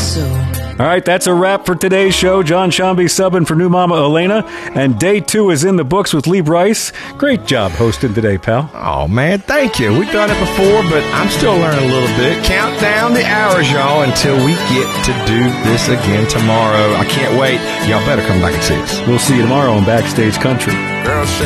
All right, that's a wrap for today's show. John Shambi subbing for new mama Elena, and day 2 is in the books with Lee Bryce. Great job hosting today, pal. Oh, man, thank you. We've done it before, but I'm still learning a little bit. Count down the hours, y'all, until we get to do this again tomorrow. I can't wait. Y'all better come back at 6. We'll see you tomorrow on Backstage Country.